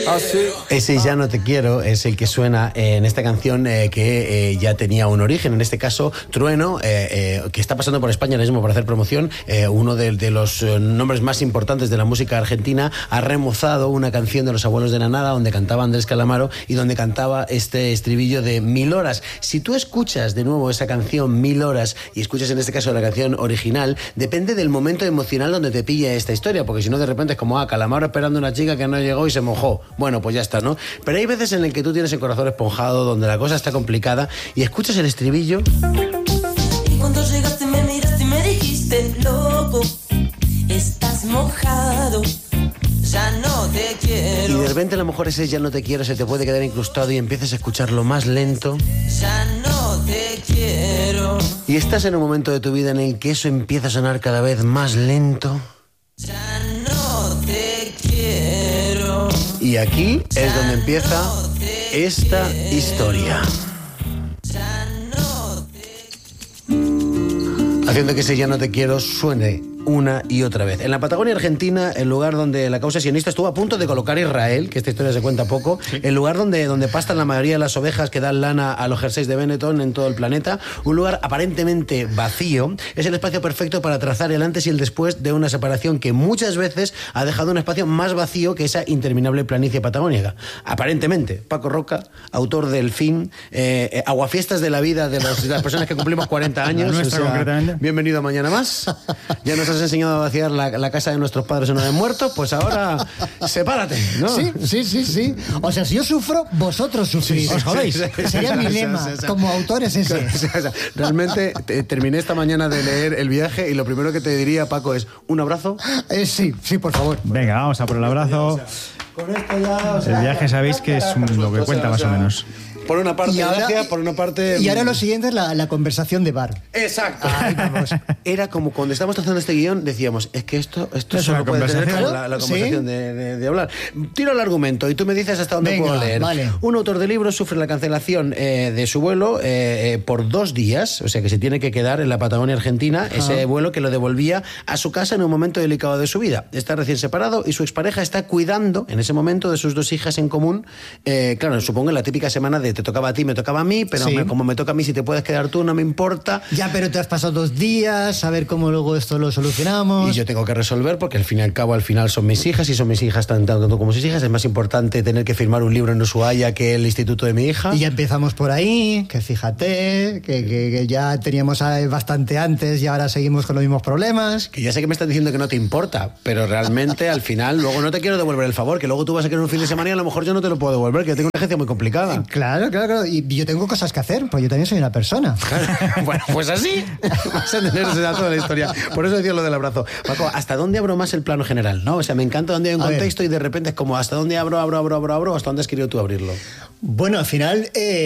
Ah, sí. Ese Ya no te quiero es el que suena en esta canción que ya tenía un origen. En este caso, Trueno, que está pasando por España ahora mismo para hacer promoción, uno de los nombres más importantes de la música argentina, ha remozado una canción de Los Abuelos de la Nada donde cantaba Andrés Calamaro y donde cantaba este estribillo de 1000 horas. Si tú escuchas de nuevo esa canción 1000 horas y escuchas en este caso la canción original, depende del momento emocional donde te pilla esta historia, porque si no de repente es como, Calamaro esperando a una chica que no llegó y se mojó. Bueno, pues ya está, ¿no? Pero hay veces en el que tú tienes el corazón esponjado, donde la cosa está complicada y escuchas el estribillo. Y cuando llegaste me miraste y me dijiste, loco, estás mojado, ya no te quiero. Y de repente a lo mejor ese Ya no te quiero se te puede quedar incrustado y empiezas a escucharlo más lento. Ya no te quiero. Y estás en un momento de tu vida en el que eso empieza a sonar cada vez más lento. Ya no te quiero. Y aquí es donde empieza esta historia. Haciendo que ese Ya no te quiero suene una y otra vez. En la Patagonia Argentina, el lugar donde la causa sionista estuvo a punto de colocar Israel, que esta historia se cuenta poco, el lugar donde pastan la mayoría de las ovejas que dan lana a los jerseys de Benetton en todo el planeta, un lugar aparentemente vacío, es el espacio perfecto para trazar el antes y el después de una separación que muchas veces ha dejado un espacio más vacío que esa interminable planicie patagónica. Aparentemente, Paco Roca, autor del fin, aguafiestas de la vida de las personas que cumplimos 40 años. Nuestra, concretamente. Bienvenido a Mañana Más. Ya nos has enseñado a vaciar la casa de nuestros padres en una de muertos, pues ahora sepárate, ¿no? Sí. O sea, si yo sufro, vosotros sufrís. Sí, ¿Os jodéis? sí. Sería mi lema, como autor es ese. Realmente terminé esta mañana de leer El viaje y lo primero que te diría, Paco, es un abrazo. Sí, por favor. Venga, vamos a por el abrazo. Con esto ya, El viaje sabéis que es lo que cuenta más o menos. Por una parte, gracias, por una parte... Y ahora lo siguiente es la conversación de bar. Exacto. Ay, vamos. Era como cuando estábamos haciendo este guión, decíamos, es que esto Es solo una puede tener conversación. como la conversación de hablar. Tiro el argumento y tú me dices hasta dónde Venga, puedo leer. vale. Un autor de libros sufre la cancelación de su vuelo por 2 días, o sea que se tiene que quedar en la Patagonia Argentina, ese vuelo que lo devolvía a su casa en un momento delicado de su vida. Está recién separado y su expareja está cuidando en ese momento de sus 2 hijas en común. Claro, supongo en la típica semana de te tocaba a ti, me tocaba a mí, pero Sí. como me toca a mí, si te puedes quedar tú, no me importa. Ya, pero te has pasado 2 días, a ver cómo luego esto lo solucionamos. Y yo tengo que resolver porque al fin y al cabo, al final son mis hijas y son mis hijas tanto como sus hijas. Es más importante tener que firmar un libro en Ushuaia que el instituto de mi hija. Y ya empezamos por ahí, que fíjate, que ya teníamos bastante antes y ahora seguimos con los mismos problemas. Que ya sé que me estás diciendo que no te importa, pero realmente al final luego no te quiero devolver el favor, que luego tú vas a querer un fin de semana y a lo mejor yo no te lo puedo devolver, que yo tengo una agencia muy complicada. Claro. Y yo tengo cosas que hacer, pues yo también soy una persona. Bueno, pues así vas a tener toda la historia. Por eso decía lo del abrazo. Paco, ¿hasta dónde abro más el plano general? ¿No? O sea, me encanta donde hay un contexto y de repente es como ¿hasta dónde abro? ¿Hasta dónde has querido tú abrirlo? Bueno, al final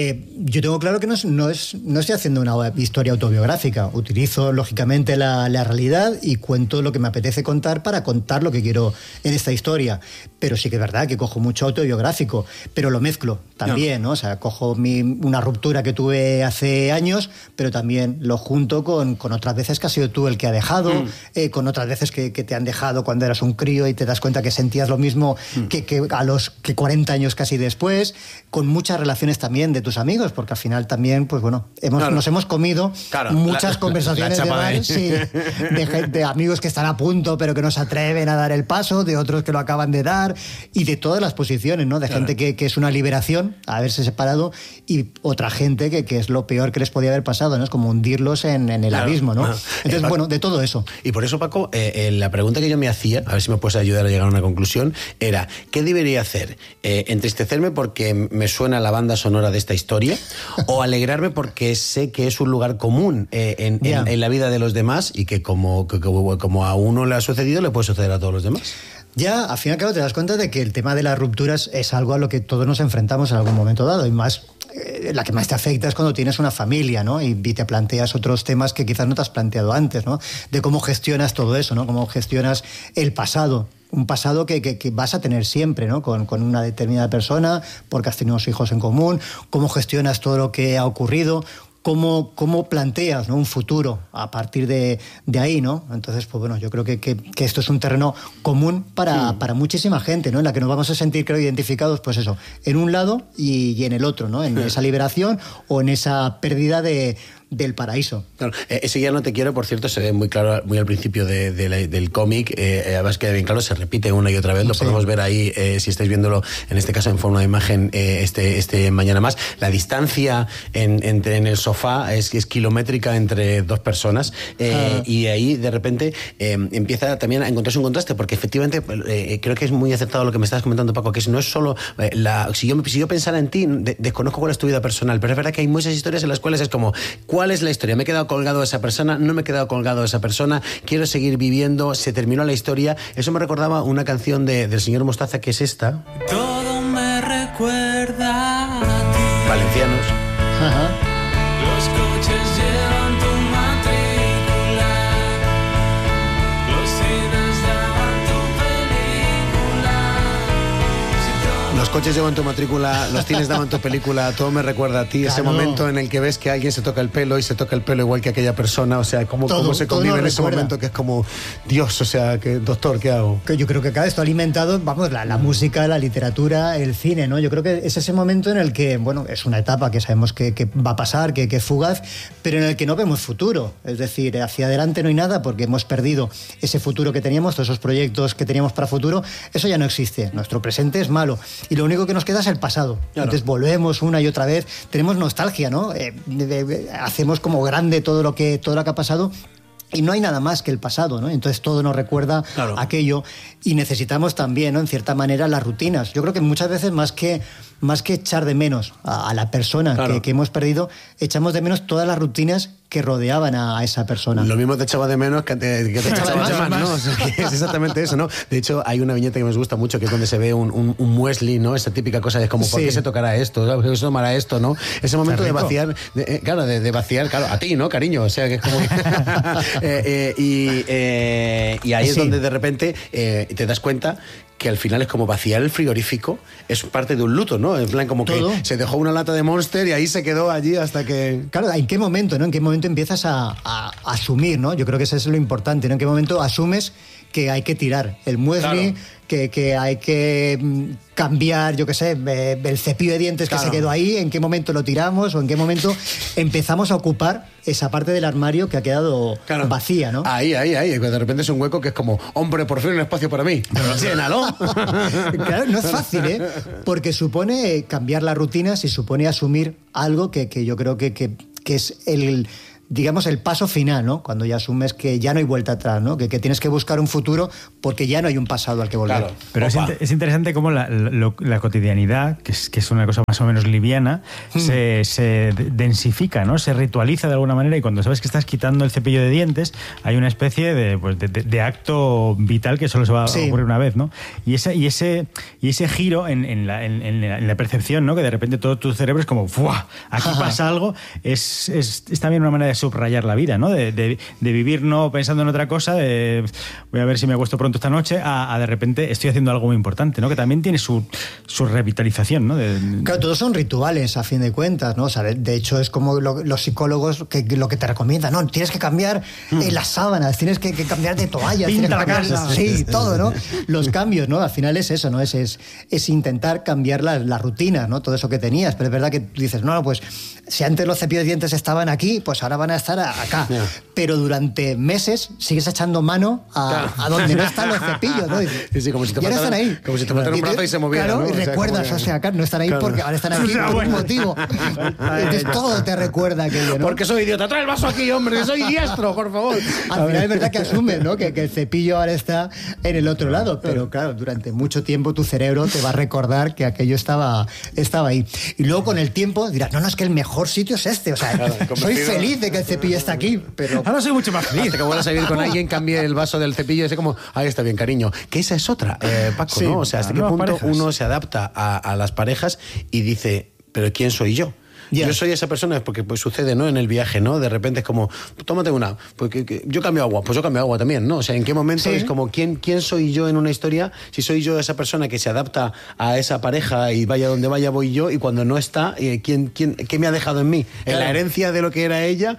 yo tengo claro que no estoy haciendo una historia autobiográfica. Utilizo, lógicamente, la realidad y cuento lo que me apetece contar para contar lo que quiero en esta historia. Pero sí que es verdad que cojo mucho autobiográfico, pero lo mezclo también, ¿no? O sea, cojo una ruptura que tuve hace años, pero también lo junto con otras veces que has sido tú el que ha dejado, con otras veces que te han dejado cuando eras un crío y te das cuenta que sentías lo mismo que a los 40 años casi después, con muchas relaciones también de tus amigos, porque al final también, pues bueno, nos hemos comido muchas conversaciones de bar, de amigos que están a punto pero que no se atreven a dar el paso, de otros que lo acaban de dar y de todas las posiciones, ¿no? De gente que es una liberación haberse separado y otra gente que es lo peor que les podía haber pasado, ¿no? Es como hundirlos en el abismo, ¿no? Entonces, bueno, de todo eso. Y por eso, Paco, la pregunta que yo me hacía, a ver si me puedes ayudar a llegar a una conclusión, era, ¿qué debería hacer? ¿Entristecerme porque me suena la banda sonora de esta historia? ¿O alegrarme porque sé que es un lugar común en la vida de los demás y que como a uno le ha sucedido, le puede suceder a todos los demás? Ya, al fin y al cabo te das cuenta de que el tema de las rupturas es algo a lo que todos nos enfrentamos en algún momento dado, y más la que más te afecta es cuando tienes una familia, ¿no? Y te planteas otros temas que quizás no te has planteado antes, ¿no? De cómo gestionas todo eso, ¿no? Cómo gestionas el pasado. Un pasado que vas a tener siempre, ¿no? Con una determinada persona, porque has tenido hijos en común, cómo gestionas todo lo que ha ocurrido, cómo planteas, ¿no?, un futuro a partir de ahí, ¿no? Entonces, pues bueno, yo creo que esto es un terreno común para muchísima gente, ¿no? En la que nos vamos a sentir, creo, identificados, pues eso, en un lado y en el otro, ¿no? En esa liberación o en esa pérdida del paraíso. Claro, ese Ya no te quiero, por cierto, se ve muy claro, muy al principio del cómic, además queda bien claro, se repite una y otra vez, lo podemos ver ahí, si estáis viéndolo, en este caso en forma de imagen, este Mañana Más. La distancia en el sofá es kilométrica entre dos personas, y ahí de repente empieza también a encontrarse un contraste, porque efectivamente creo que es muy acertado lo que me estabas comentando, Paco, que no es solo si yo pensara en ti, desconozco cuál es tu vida personal, pero es verdad que hay muchas historias en las cuales es como, ¿cuál es la historia? ¿Me he quedado colgado de esa persona? ¿No me he quedado colgado de esa persona? ¿Quiero seguir viviendo? ¿Se terminó la historia? Eso me recordaba una canción del señor Mostaza, que es esta. Todo me recuerda a ti. Valencianos. Ajá. Los coches llevan tu matrícula. Los cines daban tu película. Los coches llevan tu matrícula, los cines daban tu película, todo me recuerda a ti, Claro. ese momento en el que ves que alguien se toca el pelo y se toca el pelo igual que aquella persona, o sea, cómo se todo convive nos en ese recuerda. momento que es como, Dios, o sea, doctor, ¿qué hago? Que yo creo que cada esto ha alimentado, vamos, la música, la literatura, el cine, ¿no? Yo creo que es ese momento en el que, bueno, es una etapa que sabemos que va a pasar, que es fugaz, pero en el que no vemos futuro. Es decir, hacia adelante no hay nada porque hemos perdido ese futuro que teníamos, todos esos proyectos que teníamos para futuro, eso ya no existe. Nuestro presente es malo y lo único que nos queda es el pasado. Claro. Entonces volvemos una y otra vez, tenemos nostalgia, ¿no? Hacemos como grande todo lo que ha pasado. Y no hay nada más que el pasado, ¿no? Entonces todo nos recuerda aquello y necesitamos también, ¿no?, en cierta manera, las rutinas. Yo creo que muchas veces más que echar de menos a la persona que hemos perdido, echamos de menos todas las rutinas que rodeaban a esa persona. Lo mismo te echaba de menos que te echaba de más, ¿no? O sea, que es exactamente eso, ¿no? De hecho, hay una viñeta que me gusta mucho, que es donde se ve un muesli, ¿no? Esa típica cosa de como, ¿por qué se tocará esto? ¿Por qué se tomará esto, no? Ese momento de vaciar, de vaciar, claro, a ti, ¿no, cariño? O sea, que es como... y ahí es donde de repente te das cuenta que al final es como vaciar el frigorífico, es parte de un luto, ¿no? En plan, como todo. que se dejó una lata de Monster y ahí se quedó allí hasta que... Claro, ¿en qué momento, no? ¿En qué momento empiezas a asumir, no? Yo creo que eso es lo importante, ¿no? ¿En qué momento asumes que hay que tirar el muesli, que hay que cambiar, yo qué sé, el cepillo de dientes que se quedó ahí? ¿En qué momento lo tiramos o en qué momento empezamos a ocupar esa parte del armario que ha quedado vacía, ¿no? Ahí, de repente es un hueco que es como, hombre, por fin un espacio para mí, pero llénalo. Claro, no es fácil, ¿eh? Porque supone cambiar las rutinas y supone asumir algo que yo creo que es digamos, el paso final, ¿no? Cuando ya asumes que ya no hay vuelta atrás, ¿no? Que tienes que buscar un futuro porque ya no hay un pasado al que volver. Claro. Pero es interesante cómo la cotidianidad, que es una cosa más o menos liviana, se densifica, ¿no? Se ritualiza de alguna manera, y cuando sabes que estás quitando el cepillo de dientes, hay una especie de acto vital que solo se va a ocurrir una vez, ¿no? Y ese giro en la percepción, ¿no? Que de repente todo tu cerebro es como ¡fua! Aquí pasa algo, es también una manera de subrayar la vida, ¿no? De vivir no pensando en otra cosa, voy a ver si me acuesto pronto esta noche, a de repente estoy haciendo algo muy importante, ¿no? Que también tiene su revitalización, ¿no? Claro, todos son rituales, a fin de cuentas, ¿no? O sea, de hecho, es como los psicólogos lo que te recomiendan, ¿no? Tienes que cambiar las sábanas, tienes que cambiar de toallas, tienes que cambiar todo, ¿no? Los cambios, ¿no? Al final es eso, ¿no? Es intentar cambiar las rutinas, ¿no? Todo eso que tenías, pero es verdad que tú dices, no, pues si antes los cepillos de dientes estaban aquí, pues ahora van a estar acá. Pero durante meses sigues echando mano a donde no están los cepillos, ¿no? Sí, como si te están ahí. Como si te faltara un brazo y se moviera, claro, ¿no? y recuerdas, o sea, no están ahí porque ahora están aquí por un motivo. Entonces todo te recuerda aquello, ¿no? Porque soy idiota. Trae el vaso aquí, hombre, soy diestro, por favor. Al final es verdad que asumes, ¿no? Que el cepillo ahora está en el otro lado, pero claro, durante mucho tiempo tu cerebro te va a recordar que aquello estaba ahí. Y luego con el tiempo dirás, no, es que el mejor sitio es este, o sea, soy feliz de que el cepillo está aquí, pero... Ahora soy mucho más feliz. Hasta que vuelvas a vivir con alguien, cambie el vaso del cepillo y así como, ahí está bien, cariño. Que esa es otra, Paco, ¿no? O sea, hasta qué punto uno se adapta a las parejas y dice, ¿pero quién soy yo? Yo soy esa persona, porque pues sucede, ¿no? En el viaje, ¿no? De repente es como, tómate una, porque yo cambio agua, pues yo cambio agua también, ¿no? O sea, ¿en qué momento es como quién soy yo en una historia? Si soy yo esa persona que se adapta a esa pareja y vaya donde vaya voy yo, y cuando no está, ¿qué me ha dejado en mí? ¿En la herencia de lo que era ella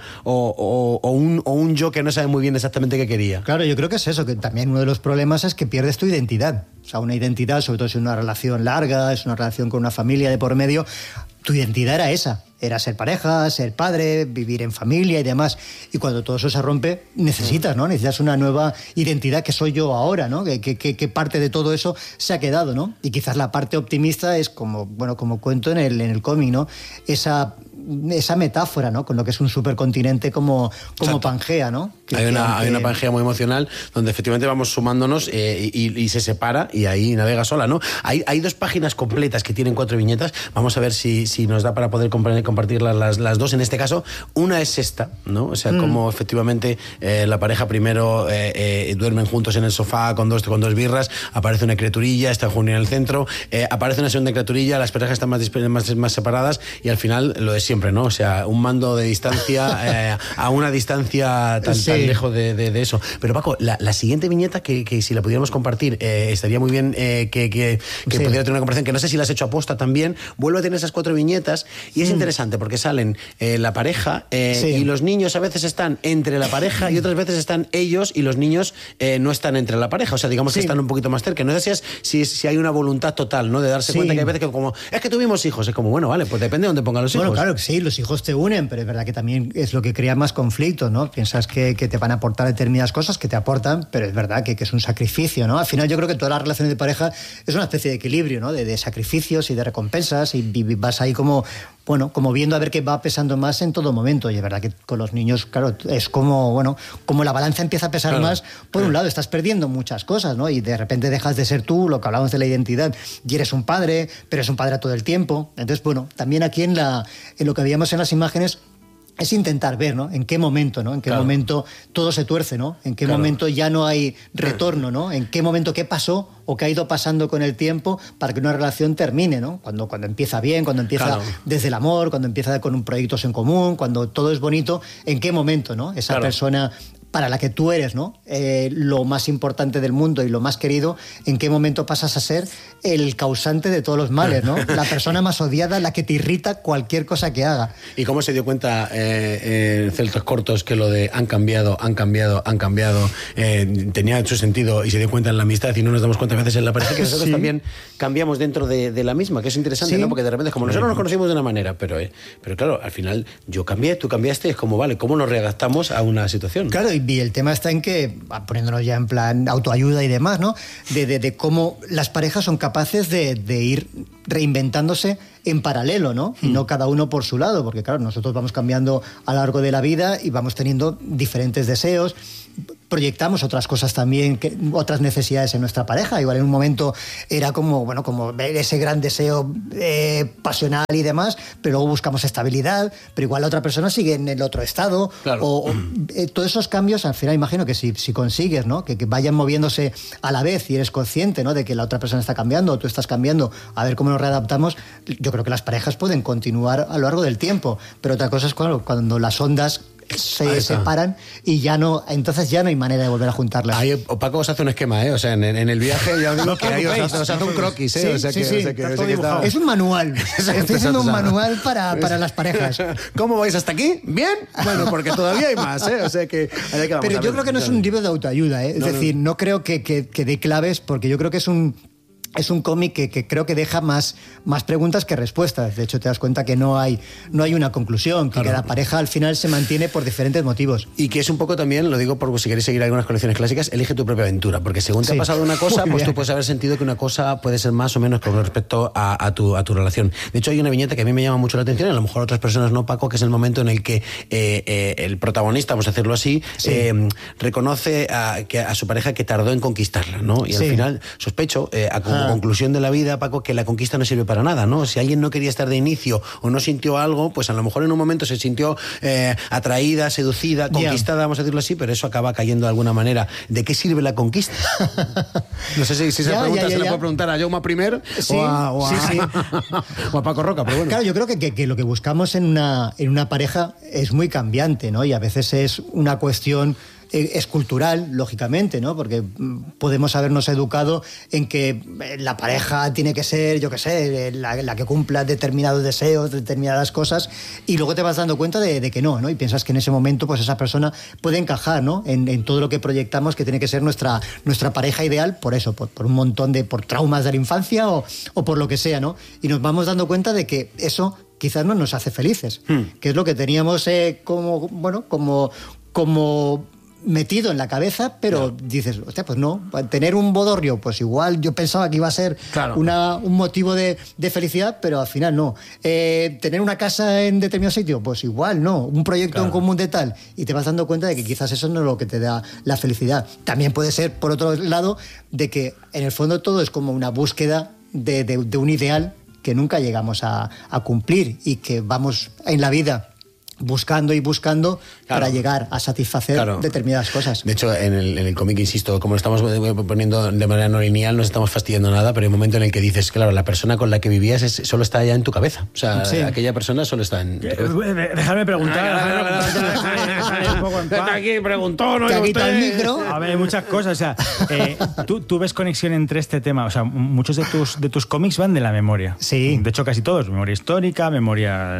o un yo que no sabe muy bien exactamente qué quería? Claro, yo creo que es eso, que también uno de los problemas es que pierdes tu identidad. O sea, una identidad, sobre todo si es una relación larga, es una relación con una familia de por medio, tu identidad era esa. Era ser pareja, ser padre, vivir en familia y demás. Y cuando todo eso se rompe, necesitas, ¿no? Necesitas una nueva identidad que soy yo ahora, ¿no? ¿Qué parte de todo eso se ha quedado, ¿no? Y quizás la parte optimista es como cuento en el cómic, ¿no? Esa metáfora, ¿no? Con lo que es un supercontinente como Pangea, ¿no? Hay una Pangea muy emocional donde efectivamente vamos sumándonos y se separa y ahí navega sola, ¿no? Hay 2 páginas completas que tienen 4 viñetas. Vamos a ver si nos da para poder compartir las 2. En este caso, una es esta, ¿no? O sea, como efectivamente la pareja primero duermen juntos en el sofá con dos birras, aparece una criaturilla, está Junio en el centro, aparece una segunda criaturilla, las parejas están más separadas y al final lo de siempre, ¿no? O sea, un mando de distancia a una distancia tan lejos de eso. Pero Paco, la siguiente viñeta que si la pudiéramos compartir estaría muy bien que pudiera tener una comparación, que no sé si la has hecho aposta también. Vuelve a tener esas 4 viñetas y es interesante porque salen la pareja y los niños a veces están entre la pareja y otras veces están ellos y los niños no están entre la pareja. O sea, digamos que están un poquito más cerca. No sé si hay una voluntad total, ¿no? De darse cuenta que hay veces que como, es que tuvimos hijos. Es como, bueno, vale, pues depende de dónde pongan los hijos. Bueno, claro que sí, los hijos te unen, pero es verdad que también es lo que crea más conflicto, ¿no? Piensas que te van a aportar determinadas cosas, que te aportan, pero es verdad que es un sacrificio, ¿no? Al final yo creo que todas las relaciones de pareja es una especie de equilibrio, ¿no? De sacrificios y de recompensas y vas ahí como viendo a ver qué va pesando más en todo momento. Y es verdad que con los niños, claro, es como la balanza empieza a pesar más. Por un lado, estás perdiendo muchas cosas, ¿no? Y de repente dejas de ser tú, lo que hablábamos de la identidad, y eres un padre, pero eres un padre todo el tiempo. Entonces, también aquí en lo que veíamos en las imágenes, es intentar ver, ¿no? En qué momento, ¿no? En qué momento todo se tuerce, ¿no? En qué momento ya no hay retorno, ¿no? En qué momento qué pasó o qué ha ido pasando con el tiempo para que una relación termine, ¿no? Cuando empieza bien, cuando empieza desde el amor, cuando empieza con proyectos en común, cuando todo es bonito, ¿en qué momento, ¿no? Esa persona para la que tú eres, ¿no? Lo más importante del mundo y lo más querido, ¿en qué momento pasas a ser el causante de todos los males, ¿no? La persona más odiada, la que te irrita cualquier cosa que haga. ¿Y cómo se dio cuenta Celtos Cortos que lo de han cambiado, tenía su sentido y se dio cuenta en la amistad y no nos damos cuenta a veces en la pareja que nosotros también cambiamos dentro de la misma, que es interesante, ¿no? Porque de repente, como nosotros nos conocimos de una manera, pero claro, al final yo cambié, tú cambiaste, es como, vale, ¿cómo nos readaptamos a una situación? Claro, y el tema está en que, poniéndonos ya en plan autoayuda y demás, ¿no? De cómo las parejas son capaces de ir reinventándose en paralelo, ¿no? Y no cada uno por su lado, porque claro, nosotros vamos cambiando a lo largo de la vida y vamos teniendo diferentes deseos, proyectamos otras cosas también, otras necesidades en nuestra pareja. Igual en un momento era como ese gran deseo pasional y demás, pero luego buscamos estabilidad, pero igual la otra persona sigue en el otro estado. Claro. Todos esos cambios, al final imagino que si consigues, ¿no? Que vayan moviéndose a la vez y eres consciente, ¿no? De que la otra persona está cambiando o tú estás cambiando, a ver cómo nos readaptamos. Yo creo que las parejas pueden continuar a lo largo del tiempo, pero otra cosa es cuando las ondas se separan y entonces ya no hay manera de volver a juntarlas. Ahí Paco os hace un esquema, o sea, en el viaje ya os digo que ahí os hace un croquis, sí, o sea es un manual. Estoy haciendo un manual para las parejas. ¿Cómo vais hasta aquí? ¿Bien? Bueno, porque todavía hay más, o sea que pero yo creo que no es un libro de autoayuda, es decir, no creo que dé claves, porque yo creo que es un cómic que creo que deja más preguntas que respuestas. De hecho, te das cuenta que no hay una conclusión, que cada pareja al final se mantiene por diferentes motivos. Y que es un poco también, lo digo porque si queréis seguir algunas colecciones clásicas, elige tu propia aventura, porque según te ha pasado una cosa, pues tú puedes haber sentido que una cosa puede ser más o menos con respecto a tu relación. De hecho, hay una viñeta que a mí me llama mucho la atención, y a lo mejor a otras personas no, Paco, que es el momento en el que el protagonista, vamos a decirlo así, reconoce a su pareja que tardó en conquistarla, ¿no? Y al final, sospecho, como como conclusión de la vida, Paco, que la conquista no sirve para nada, ¿no? Si alguien no quería estar de inicio o no sintió algo, pues a lo mejor en un momento se sintió atraída, seducida, conquistada, vamos a decirlo así, pero eso acaba cayendo de alguna manera. ¿De qué sirve la conquista? No sé si esa pregunta se la puede preguntar a Jaume I o a Paco Roca, pero bueno. Claro, yo creo que lo que buscamos en una pareja es muy cambiante, ¿no? Y a veces es una cuestión... Es cultural, lógicamente, ¿no? Porque podemos habernos educado en que la pareja tiene que ser, yo qué sé, la que cumpla determinados deseos, determinadas cosas, y luego te vas dando cuenta de que no, ¿no? Y piensas que en ese momento pues esa persona puede encajar, ¿no? En todo lo que proyectamos que tiene que ser nuestra pareja ideal, por eso, por un montón por traumas de la infancia o por lo que sea, ¿no? Y nos vamos dando cuenta de que eso quizás no nos hace felices, que es lo que teníamos como metido en la cabeza, pero dices, hostia, pues no, tener un bodorrio, pues igual yo pensaba que iba a ser un motivo de felicidad, pero al final no. Tener una casa en determinado sitio, pues igual no. Un proyecto en común de tal, y te vas dando cuenta de que quizás eso no es lo que te da la felicidad. También puede ser, por otro lado, de que en el fondo todo es como una búsqueda de un ideal que nunca llegamos a cumplir y que vamos en la vida buscando y buscando para llegar a satisfacer determinadas cosas. De hecho, en el cómic, insisto, como lo estamos poniendo de manera no lineal, no estamos fastidiando nada, pero hay un momento en el que dices, claro, la persona con la que vivías solo está ya en tu cabeza. O sea, aquella persona solo está en tu cabeza. Déjame preguntar. Aquí preguntó, ¿no? Aquí está el micro. A ver, hay muchas cosas. O sea, ¿tú ves conexión entre este tema? O sea, muchos de tus cómics van de la memoria. Sí. De hecho, casi todos. Memoria histórica, memoria de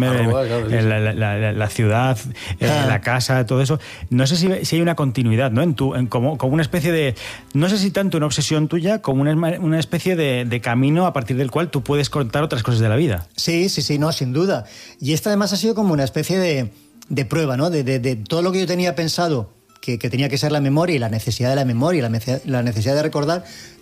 Alzheimer, la ciudad, la casa, todo eso. No sé si hay una continuidad, ¿no? Como una especie de... No sé si tanto una obsesión tuya como una especie de camino a partir del cual tú puedes contar otras cosas de la vida. Sí, no, sin duda. Y esta además ha sido como una especie de prueba, ¿no? De todo lo que yo tenía pensado que tenía que ser la memoria y la necesidad de la memoria y la necesidad de recordar,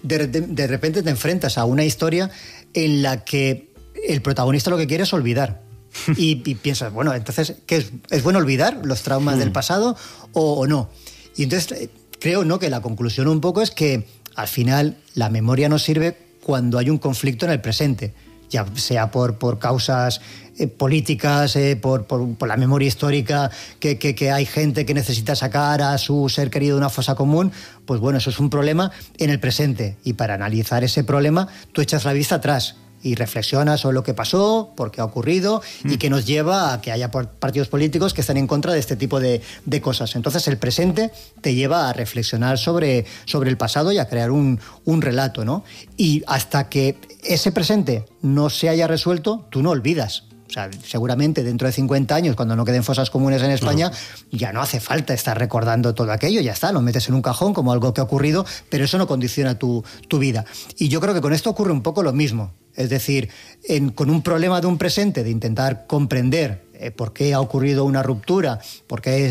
de repente te enfrentas a una historia en la que el protagonista lo que quiere es olvidar. Y piensas, bueno, entonces, ¿qué es bueno olvidar los traumas del pasado o no? Y entonces creo, ¿no?, que la conclusión un poco es que al final la memoria nos sirve cuando hay un conflicto en el presente, ya sea por causas políticas, por la memoria histórica, que hay gente que necesita sacar a su ser querido de una fosa común. Pues bueno, eso es un problema en el presente, y para analizar ese problema tú echas la vista atrás y reflexionas sobre lo que pasó, por qué ha ocurrido y qué nos lleva a que haya partidos políticos que están en contra de este tipo de cosas. Entonces el presente te lleva a reflexionar sobre el pasado y a crear un relato, ¿no? Y hasta que ese presente no se haya resuelto, tú no olvidas. O sea, seguramente dentro de 50 años, cuando no queden fosas comunes en España, ya no hace falta estar recordando todo aquello, ya está, lo metes en un cajón como algo que ha ocurrido, pero eso no condiciona tu vida. Y yo creo que con esto ocurre un poco lo mismo. Es decir, con un problema de un presente, de intentar comprender por qué ha ocurrido una ruptura, por qué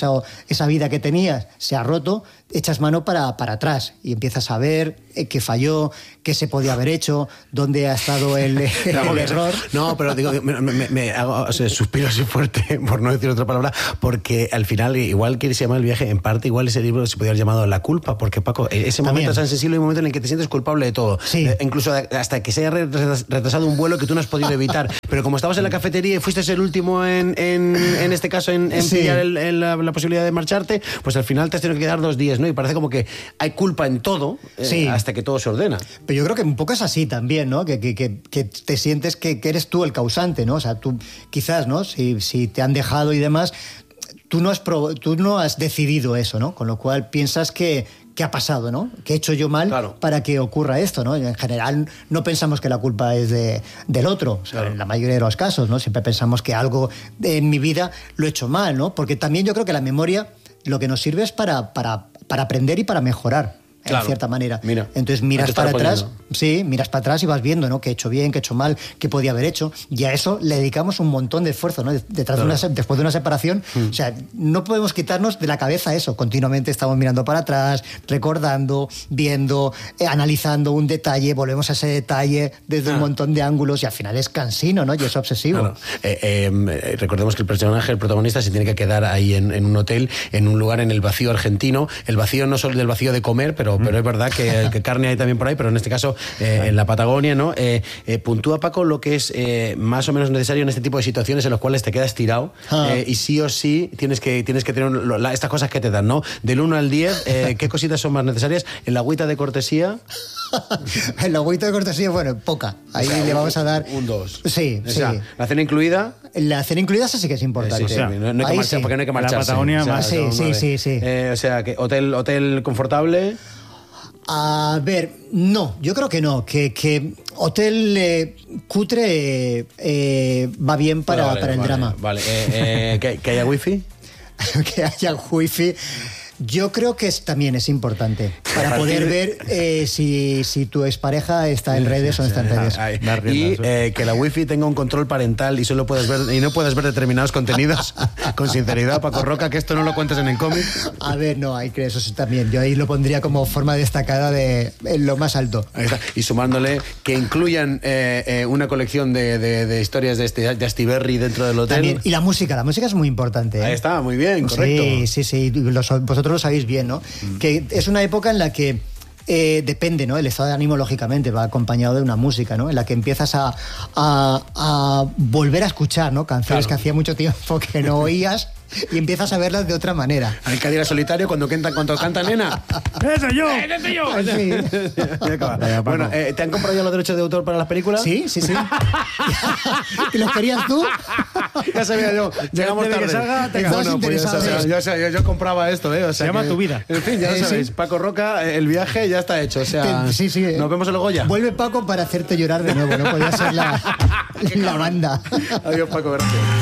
esa vida que tenías se ha roto, echas mano para atrás y empiezas a ver qué falló, qué se podía haber hecho, dónde ha estado el error. No, pero digo, me hago suspiro así fuerte, por no decir otra palabra, porque al final, igual que se llama El viaje, en parte igual ese libro se podría haber llamado La culpa, porque Paco, ese momento tan sensible, un momento en el que te sientes culpable de todo, incluso hasta que se haya retrasado un vuelo que tú no has podido evitar, pero como estabas en la cafetería y fuiste el último en este caso en pillar la posibilidad de marcharte, pues al final te has tenido que quedar 2 días, ¿no? Y parece como que hay culpa en todo hasta que todo se ordena. Pero yo creo que un poco es así también, ¿no? Que te sientes que eres tú el causante, ¿no? O sea, tú quizás, ¿no? Si te han dejado y demás, tú no has decidido eso, ¿no? Con lo cual piensas que ha pasado, ¿no? ¿Qué he hecho yo mal para que ocurra esto, ¿no? En general no pensamos que la culpa es del otro, o sea, en la mayoría de los casos, ¿no? Siempre pensamos que algo en mi vida lo he hecho mal, ¿no? Porque también yo creo que la memoria lo que nos sirve es para aprender y para mejorar. En cierta manera. Entonces miras para atrás, miras para atrás y vas viendo, ¿no? Qué he hecho bien, qué he hecho mal, qué podía haber hecho. Y a eso le dedicamos un montón de esfuerzo, ¿no? Después de una separación, o sea, no podemos quitarnos de la cabeza eso. Continuamente estamos mirando para atrás, recordando, viendo, analizando un detalle, volvemos a ese detalle desde un montón de ángulos y al final es cansino, ¿no? Y es obsesivo. Recordemos que el protagonista, se tiene que quedar ahí en un hotel, en un lugar en el vacío argentino. El vacío no solo del vacío de comer, pero pero es verdad que carne hay también por ahí, pero en este caso en la Patagonia, ¿no? Puntúa, Paco, lo que es más o menos necesario en este tipo de situaciones en las cuales te quedas tirado y sí o sí tienes que tener estas cosas que te dan, ¿no? Del 1 al 10, ¿qué cositas son más necesarias? En la agüita de cortesía... En la agüita de cortesía, bueno, poca. Ahí le vamos a dar... Un 2. Sí, o sea, ¿la cena incluida? La cena incluida esa sí que es importante. Sí, no hay que marchar, porque no hay que marcharse. La Patagonia más. Sí. O sea, que hotel confortable... A ver, no, yo creo que no, que hotel cutre va bien para el drama. Vale, ¿que haya wifi? Que haya wifi. Yo creo que también es importante para poder ver si tu expareja está en redes o no está en redes. Y que la wifi tenga un control parental y solo puedes ver y no puedes ver determinados contenidos. Con sinceridad, Paco Roca, que esto no lo cuentes en el cómic. A ver, no, hay que eso sí también. Yo ahí lo pondría como forma destacada en lo más alto. Ahí está. Y sumándole que incluyan una colección de historias de Astiberri dentro del hotel. También. Y la música es muy importante. Ahí está, muy bien, correcto. Sí. Vosotros lo sabéis bien, ¿no? Que es una época en la que depende, ¿no? El estado de ánimo, lógicamente, va acompañado de una música, ¿no? En la que empiezas a volver a escuchar, ¿no? Canciones que hacía mucho tiempo que no oías y empiezas a verlas de otra manera. Al Cádiz solitario cuando canta nena. ¡Ese yo! ¡Ese yo! Sí. Bueno, ¿te han comprado ya los derechos de autor para las películas? Sí. ¿Y los querías tú? Ya sabía yo. Llegamos tarde. Que salga, Yo compraba esto, O sea, se llama Tu Vida. En fin, ya lo sabéis. Sí. Paco Roca, el viaje ya está hecho. O sea, nos vemos en el Goya. Vuelve Paco para hacerte llorar de nuevo. No podía ser la banda. Adiós, Paco, gracias.